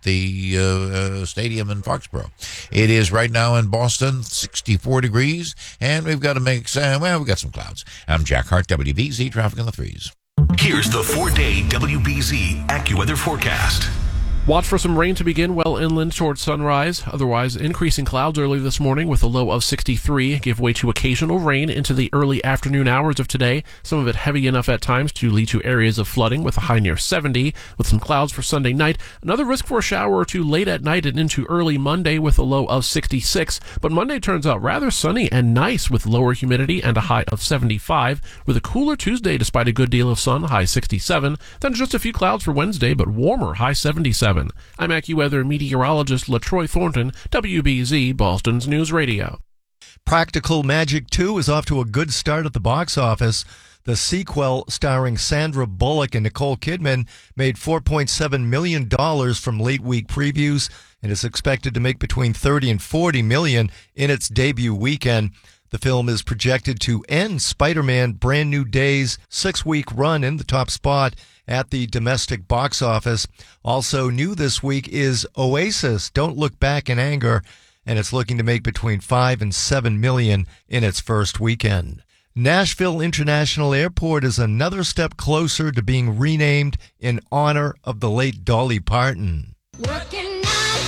the stadium in Foxborough. It is right now in Boston, 64 degrees, and we've got a mix. We've got some clouds. I'm Jack Hart, WBZ Traffic on the 3s. Here's the 4-day WBZ AccuWeather forecast. Watch for some rain to begin well inland towards sunrise. Otherwise, increasing clouds early this morning with a low of 63. Give way to occasional rain into the early afternoon hours of today. Some of it heavy enough at times to lead to areas of flooding with a high near 70. With some clouds for Sunday night. Another risk for a shower or two late at night and into early Monday with a low of 66. But Monday turns out rather sunny and nice with lower humidity and a high of 75. With a cooler Tuesday despite a good deal of sun, high 67. Then just a few clouds for Wednesday, but warmer, high 77. I'm AccuWeather meteorologist LaTroy Thornton, WBZ, Boston's News Radio. Practical Magic 2 is off to a good start at the box office. The sequel, starring Sandra Bullock and Nicole Kidman, made $4.7 million from late week previews and is expected to make between $30 and $40 million in its debut weekend. The film is projected to end Spider-Man Brand New Day's 6-week run in the top spot at the domestic box office. Also new this week is Oasis, Don't Look Back in Anger, and it's looking to make between $5 and $7 million in its first weekend. Nashville International Airport is another step closer to being renamed in honor of the late Dolly Parton. Working 9 to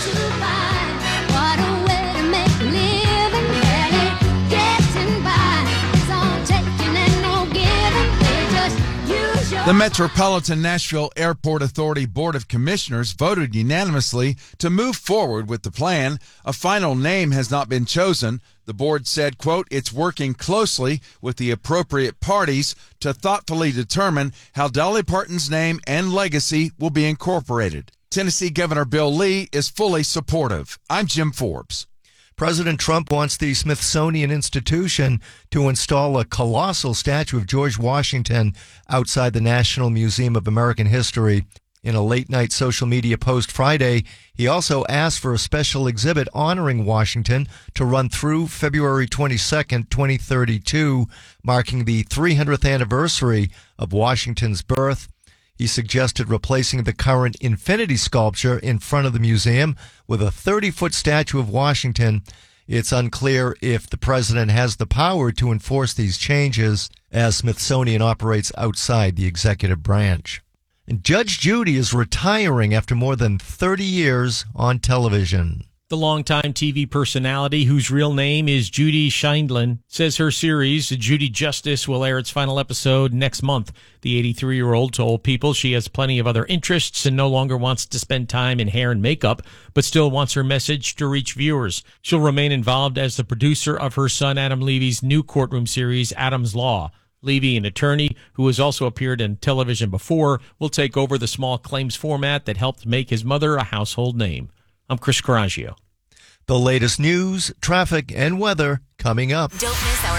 5, what a way to make a living, barely getting by. It's all taking and no giving, they just use your... The Metropolitan Nashville Airport Authority Board of Commissioners voted unanimously to move forward with the plan. A final name has not been chosen. The board said, quote, it's working closely with the appropriate parties to thoughtfully determine how Dolly Parton's name and legacy will be incorporated. Tennessee Governor Bill Lee is fully supportive. I'm Jim Forbes. President Trump wants the Smithsonian Institution to install a colossal statue of George Washington outside the National Museum of American History. In a late-night social media post Friday, he also asked for a special exhibit honoring Washington to run through February 22nd, 2032, marking the 300th anniversary of Washington's birth. He suggested replacing the current infinity sculpture in front of the museum with a 30-foot statue of Washington. It's unclear if the president has the power to enforce these changes, as Smithsonian operates outside the executive branch. And Judge Judy is retiring after more than 30 years on television. The longtime TV personality, whose real name is Judy Scheindlin, says her series, Judy Justice, will air its final episode next month. The 83-year-old told People she has plenty of other interests and no longer wants to spend time in hair and makeup, but still wants her message to reach viewers. She'll remain involved as the producer of her son Adam Levy's new courtroom series, Adam's Law. Levy, an attorney who has also appeared in television before, will take over the small claims format that helped make his mother a household name. I'm Chris Coraggio. The latest news, traffic, and weather coming up. Don't miss our iHeart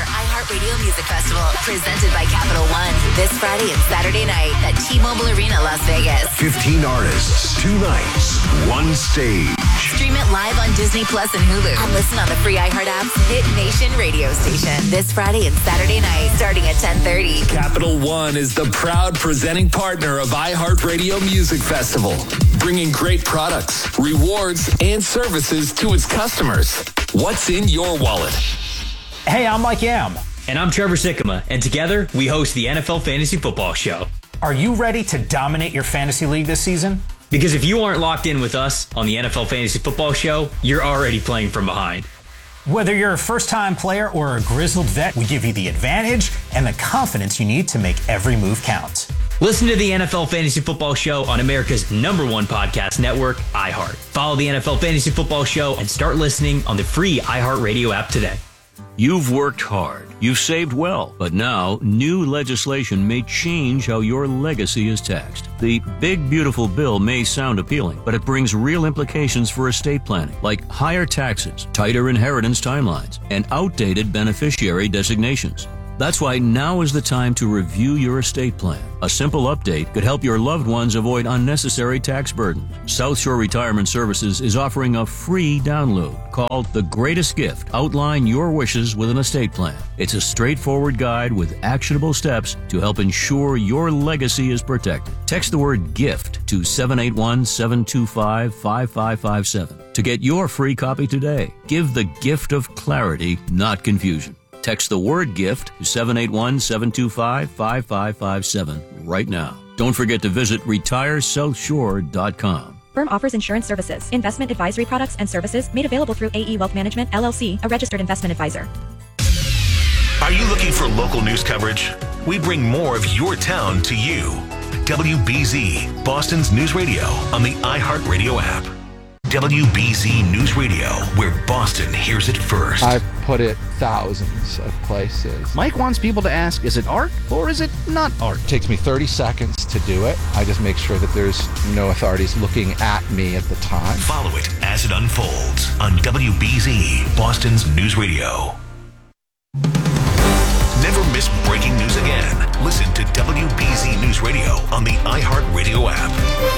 iHeart Radio Music Festival, presented by Capital One, this Friday and Saturday night at T-Mobile Arena, Las Vegas. 15 artists, 2 nights, 1 stage. Stream it live on Disney Plus and Hulu, and listen on the free iHeart app's Hit Nation radio station this Friday and Saturday night, starting at 10:30. Capital One is the proud presenting partner of iHeart Radio Music Festival, bringing great products, rewards, and services to its customers. What's in your wallet? Hey, I'm Mike Yam. And I'm Trevor Sikkema, and together we host the NFL Fantasy Football Show. Are you ready to dominate your fantasy league this season? Because if you aren't locked in with us on the NFL Fantasy Football Show, you're already playing from behind. Whether you're a first-time player or a grizzled vet, we give you the advantage and the confidence you need to make every move count. Listen to the NFL Fantasy Football Show on America's #1 podcast network, iHeart. Follow the NFL Fantasy Football Show and start listening on the free iHeart Radio app today. You've worked hard, you've saved well, but now new legislation may change how your legacy is taxed. The Big Beautiful Bill may sound appealing, but it brings real implications for estate planning, like higher taxes, tighter inheritance timelines, and outdated beneficiary designations. That's why now is the time to review your estate plan. A simple update could help your loved ones avoid unnecessary tax burdens. South Shore Retirement Services is offering a free download called The Greatest Gift. Outline your wishes with an estate plan. It's a straightforward guide with actionable steps to help ensure your legacy is protected. Text the word GIFT to 781-725-5557 to get your free copy today. Give the gift of clarity, not confusion. Text the word GIFT to 781-725-5557 right now. Don't forget to visit retiresouthshore.com. Firm offers insurance services, investment advisory products and services made available through AE Wealth Management, LLC, a registered investment advisor. Are you looking for local news coverage? We bring more of your town to you. WBZ, Boston's news radio on the iHeartRadio app. WBZ News Radio, where Boston hears it first. I've put it thousands of places. Mike wants people to ask, is it art or is it not art? It takes me 30 seconds to do it. I just make sure that there's no authorities looking at me at the time. Follow it as it unfolds on WBZ, Boston's news radio. Never miss breaking news again. Listen to WBZ News Radio on the iHeartRadio app.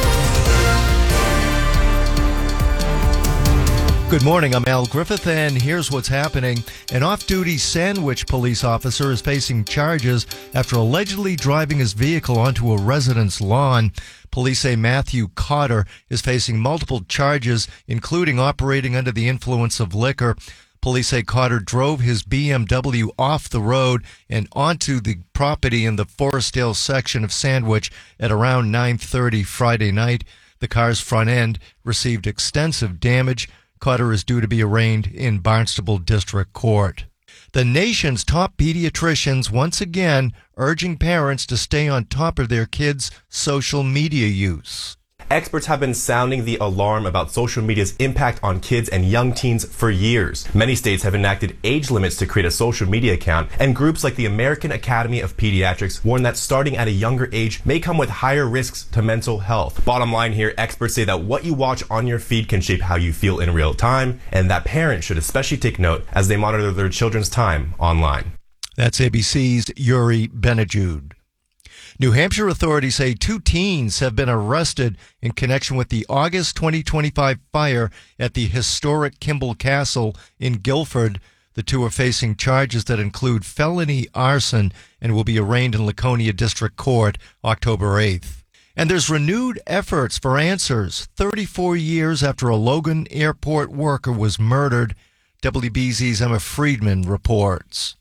Good morning, I'm Al Griffith, and here's what's happening. An off-duty Sandwich police officer is facing charges after allegedly driving his vehicle onto a resident's lawn. Police say Matthew Cotter is facing multiple charges, including operating under the influence of liquor. Police say Cotter drove his BMW off the road and onto the property in the Forestdale section of Sandwich at around 9:30 Friday night. The car's front end received extensive damage. Cotter is due to be arraigned in Barnstable District Court. The nation's top pediatricians once again urging parents to stay on top of their kids' social media use. Experts have been sounding the alarm about social media's impact on kids and young teens for years. Many states have enacted age limits to create a social media account, and groups like the American Academy of Pediatrics warn that starting at a younger age may come with higher risks to mental health. Bottom line here, experts say that what you watch on your feed can shape how you feel in real time, and that parents should especially take note as they monitor their children's time online. That's ABC's Yuri Benajude. New Hampshire authorities say 2 teens have been arrested in connection with the August 2025 fire at the historic Kimball Castle in Guilford. The 2 are facing charges that include felony arson and will be arraigned in Laconia District Court October 8th. And there's renewed efforts for answers 34 years after a Logan airport worker was murdered. WBZ's Emma Friedman reports.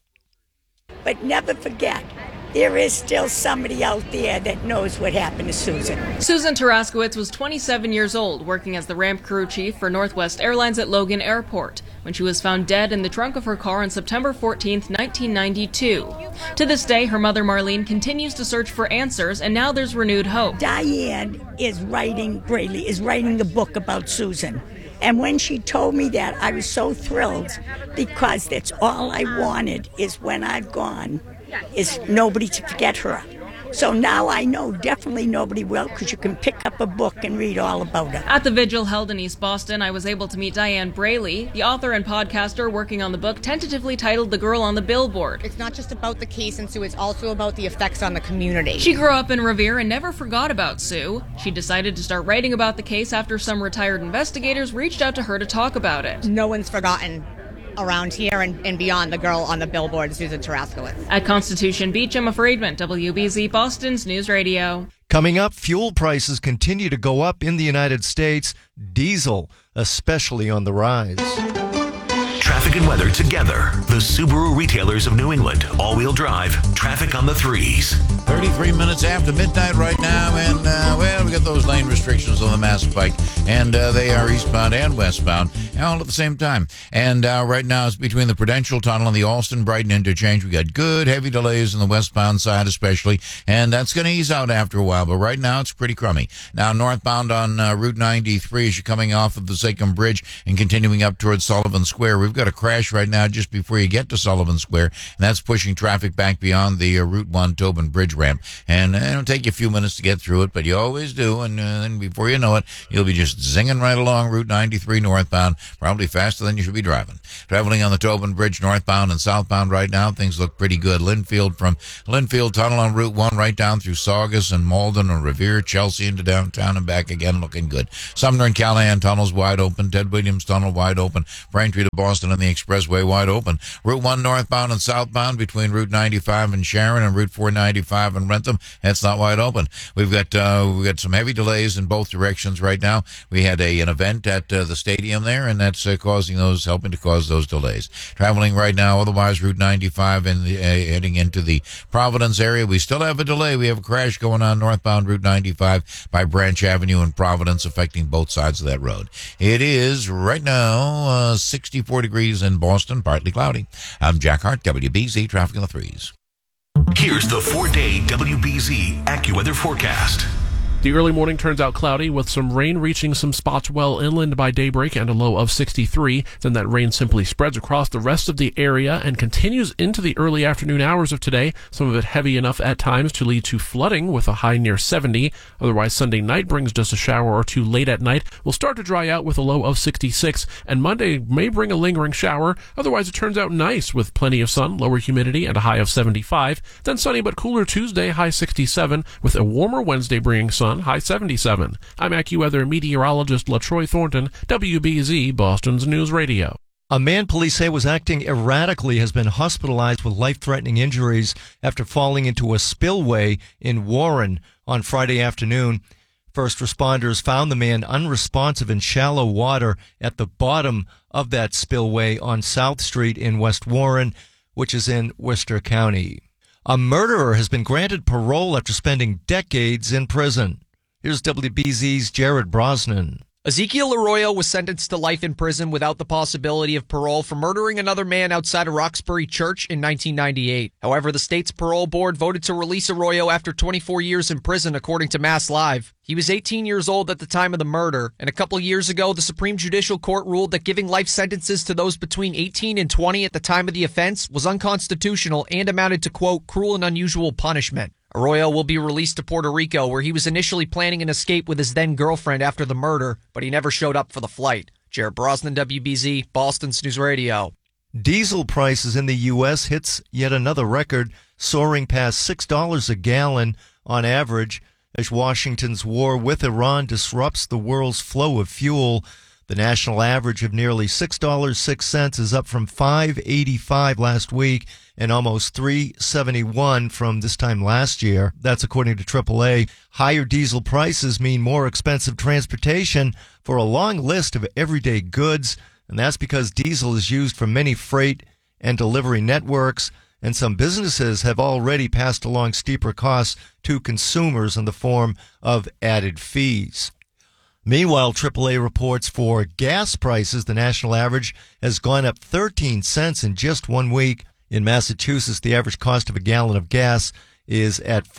But never forget, there is still somebody out there that knows what happened to Susan. Susan Taraskowitz was 27 years old, working as the ramp crew chief for Northwest Airlines at Logan Airport, when she was found dead in the trunk of her car on September 14, 1992. To this day, her mother Marlene continues to search for answers, and now there's renewed hope. Diane is writing the book about Susan. And when she told me that, I was so thrilled, because that's all I wanted is when I've gone, is nobody to forget her. So now I know definitely nobody will, because you can pick up a book and read all about it. At the vigil held in East Boston, I was able to meet Diane Braley, the author and podcaster working on the book tentatively titled The Girl on the Billboard. It's not just about the case and Sue, it's also about the effects on the community. She grew up in Revere and never forgot about Sue. She decided to start writing about the case after some retired investigators reached out to her to talk about it. No one's forgotten around here and beyond the girl on the billboard, Susan Taraskowitz. At Constitution Beach, Emma Friedman, WBZ Boston's News Radio. Coming up, fuel prices continue to go up in the United States. Diesel, especially on the rise. Traffic and weather together. The Subaru retailers of New England. All-wheel drive. Traffic on the 3s. 33 minutes after midnight right now, and, we got those lane restrictions on the Mass Pike, and they are eastbound and westbound, all at the same time. And right now, it's between the Prudential Tunnel and the Alston-Brighton interchange. We got good, heavy delays on the westbound side especially, and that's going to ease out after a while, but right now, it's pretty crummy. Now, northbound on Route 93, as you're coming off of the Sachem Bridge and continuing up towards Sullivan Square, we've got a crash right now just before you get to Sullivan Square, and that's pushing traffic back beyond the Route 1 Tobin Bridge ramp. And it'll take you a few minutes to get through it, but you always do, and then before you know it, you'll be just zinging right along Route 93 northbound, probably faster than you should be driving. Traveling on the Tobin Bridge northbound and southbound right now, things look pretty good. Linfield from Linfield Tunnel on Route 1 right down through Saugus and Malden and Revere, Chelsea into downtown and back again, looking good. Sumner and Callahan tunnels wide open, Ted Williams Tunnel wide open, Braintree to Boston and the Expressway wide open. Route 1 northbound and southbound between Route 95 and Sharon and Route 495 and Rentham, that's not wide open. We've got some heavy delays in both directions right now. We had an event at the stadium there, and that's helping to cause those delays. Traveling right now, otherwise Route 95 and heading into the Providence area, we still have a delay. We have a crash going on northbound Route 95 by Branch Avenue in Providence, affecting both sides of that road. It is right now 64 degrees in Boston, partly cloudy. I'm Jack Hart, WBZ Traffic on the 3s. Here's the 4-day WBZ AccuWeather forecast. The early morning turns out cloudy with some rain reaching some spots well inland by daybreak and a low of 63. Then that rain simply spreads across the rest of the area and continues into the early afternoon hours of today, some of it heavy enough at times to lead to flooding with a high near 70. Otherwise, Sunday night brings just a shower or two late at night. We'll start to dry out with a low of 66, and Monday may bring a lingering shower. Otherwise, it turns out nice with plenty of sun, lower humidity, and a high of 75. Then sunny but cooler Tuesday, high 67, with a warmer Wednesday bringing sun, high 77. I'm AccuWeather meteorologist LaTroy Thornton, WBZ Boston's News Radio. A man police say was acting erratically has been hospitalized with life-threatening injuries after falling into a spillway in Warren on Friday afternoon. First responders found the man unresponsive in shallow water at the bottom of that spillway on South Street in West Warren, which is in Worcester County. A murderer has been granted parole after spending decades in prison. Here's WBZ's Jared Brosnan. Ezekiel Arroyo was sentenced to life in prison without the possibility of parole for murdering another man outside of Roxbury Church in 1998. However, the state's parole board voted to release Arroyo after 24 years in prison, according to Mass Live. He was 18 years old at the time of the murder, and a couple years ago, the Supreme Judicial Court ruled that giving life sentences to those between 18 and 20 at the time of the offense was unconstitutional and amounted to, quote, cruel and unusual punishment. Arroyo will be released to Puerto Rico, where he was initially planning an escape with his then-girlfriend after the murder, but he never showed up for the flight. Jared Brosnan, WBZ, Boston's News Radio. Diesel prices in the U.S. hits yet another record, soaring past $6 a gallon on average as Washington's war with Iran disrupts the world's flow of fuel. The national average of nearly $6.06 is up from $5.85 last week and almost $3.71 from this time last year. That's according to AAA. Higher diesel prices mean more expensive transportation for a long list of everyday goods, and that's because diesel is used for many freight and delivery networks, and some businesses have already passed along steeper costs to consumers in the form of added fees. Meanwhile, AAA reports for gas prices, the national average has gone up 13 cents in just 1 week. In Massachusetts, the average cost of a gallon of gas is at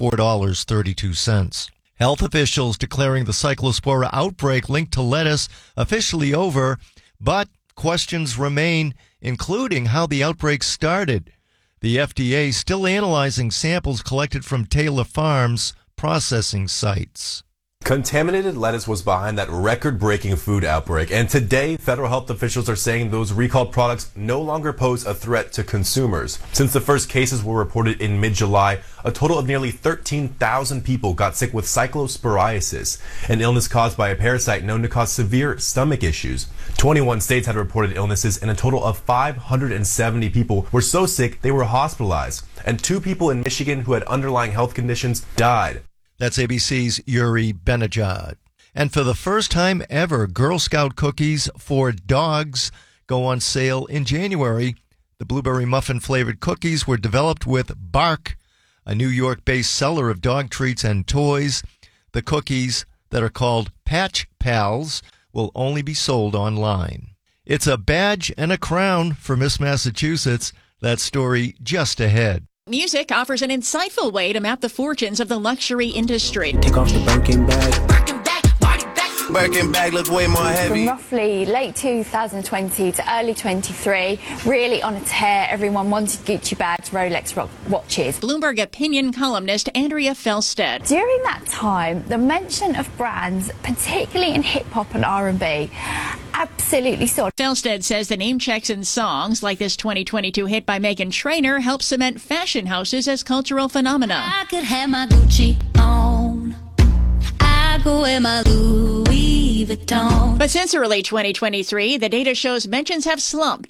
$4.32. Health officials declaring the Cyclospora outbreak linked to lettuce officially over, but questions remain, including how the outbreak started. The FDA still analyzing samples collected from Taylor Farms processing sites. Contaminated lettuce was behind that record-breaking food outbreak, and today federal health officials are saying those recalled products no longer pose a threat to consumers. Since the first cases were reported in mid-July, a total of nearly 13,000 people got sick with cyclosporiasis, an illness caused by a parasite known to cause severe stomach issues. 21 states had reported illnesses, and a total of 570 people were so sick they were hospitalized, and 2 people in Michigan who had underlying health conditions died. That's ABC's Yuri Benajad. And for the first time ever, Girl Scout cookies for dogs go on sale in January. The blueberry muffin-flavored cookies were developed with Bark, a New York-based seller of dog treats and toys. The cookies that are called Patch Pals will only be sold online. It's a badge and a crown for Miss Massachusetts. That story just ahead. Music offers an insightful way to map the fortunes of the luxury industry. Take off the Birkin bag. Birkin bag look way more heavy. From roughly late 2020 to early 23, really on a tear. Everyone wanted Gucci bags, Rolex watches. Bloomberg opinion columnist Andrea Felsted. During that time, the mention of brands, particularly in hip-hop and R&B, absolutely soared. Felsted says the name checks in songs like this 2022 hit by Meghan Trainor help cement fashion houses as cultural phenomena. I could have my Gucci on. I go in my Louis Vuitton. But since early 2023, the data shows mentions have slumped